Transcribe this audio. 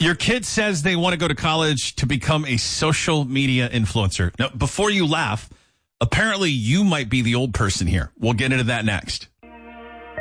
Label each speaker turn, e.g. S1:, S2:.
S1: Your kid says they want to go to college to become a social media influencer. Now, before you laugh, apparently you might be the old person here. We'll get into that next.